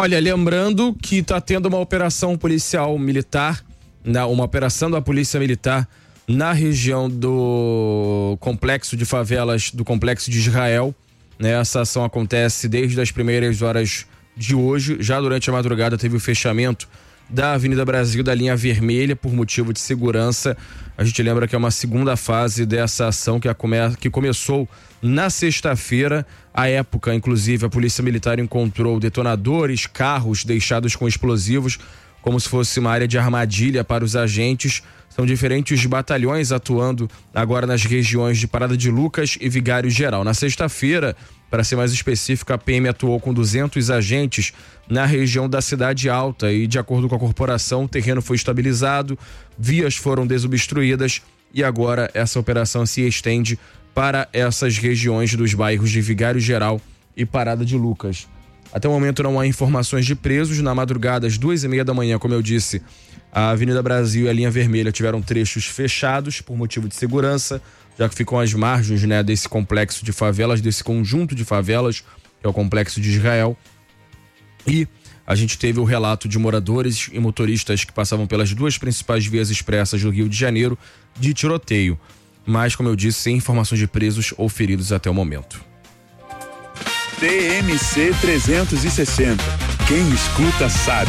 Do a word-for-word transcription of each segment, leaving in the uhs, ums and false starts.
Olha, lembrando que está tendo uma operação policial militar, uma operação da Polícia Militar na região do complexo de favelas, do complexo de Israel. Né? Essa ação acontece desde as primeiras horas de hoje. Já durante a madrugada teve o fechamento da Avenida Brasil, da linha vermelha, por motivo de segurança. A gente lembra que é uma segunda fase dessa ação que, a come... que começou na sexta-feira. À época, inclusive, a Polícia Militar encontrou detonadores, carros deixados com explosivos, como se fosse uma área de armadilha para os agentes. São diferentes batalhões atuando agora nas regiões de Parada de Lucas e Vigário Geral. Na sexta-feira, para ser mais específico, a P M atuou com duzentos agentes na região da Cidade Alta e, de acordo com a corporação, o terreno foi estabilizado, vias foram desobstruídas e agora essa operação se estende para essas regiões dos bairros de Vigário Geral e Parada de Lucas. Até o momento não há informações de presos. Na madrugada, às duas e meia da manhã, como eu disse, a Avenida Brasil e a linha vermelha tiveram trechos fechados por motivo de segurança, já que ficam às margens, né, desse complexo de favelas, desse conjunto de favelas, que é o complexo de Israel. E a gente teve o relato de moradores e motoristas que passavam pelas duas principais vias expressas do Rio de Janeiro de tiroteio. Mas, como eu disse, sem informações de presos ou feridos até o momento. T M C trezentos e sessenta. Quem escuta sabe.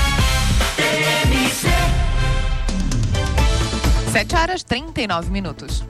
sete horas e trinta e nove minutos.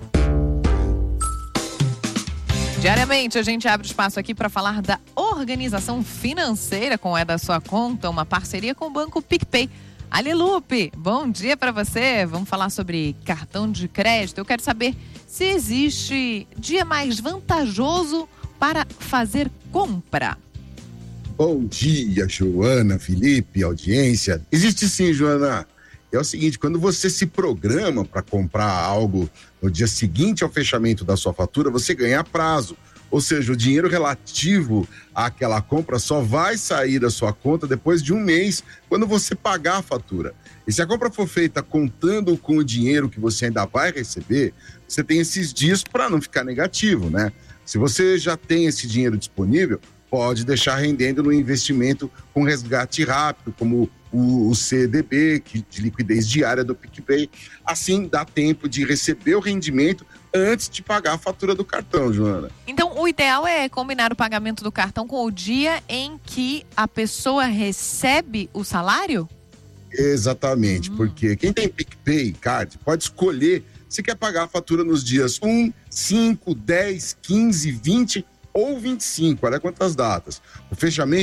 Diariamente a gente abre espaço aqui para falar da organização financeira com É da Sua Conta, uma parceria com o Banco PicPay. Ali Lupe, bom dia para você. Vamos falar sobre cartão de crédito. Eu quero saber se existe dia mais vantajoso para fazer compra. Bom dia, Joana, Felipe, audiência. Existe sim, Joana. É o seguinte, quando você se programa para comprar algo no dia seguinte ao fechamento da sua fatura, você ganha prazo. Ou seja, o dinheiro relativo àquela compra só vai sair da sua conta depois de um mês, quando você pagar a fatura. E se a compra for feita contando com o dinheiro que você ainda vai receber, você tem esses dias para não ficar negativo, né? Se você já tem esse dinheiro disponível, pode deixar rendendo no investimento com resgate rápido, como o, o C D B, que, de liquidez diária do PicPay. Assim, dá tempo de receber o rendimento antes de pagar a fatura do cartão, Joana. Então, o ideal é combinar o pagamento do cartão com o dia em que a pessoa recebe o salário? Exatamente, hum. porque quem tem PicPay Card pode escolher se quer pagar a fatura nos dias um, cinco, dez, quinze, vinte ou vinte e cinco, olha quantas datas. O fechamento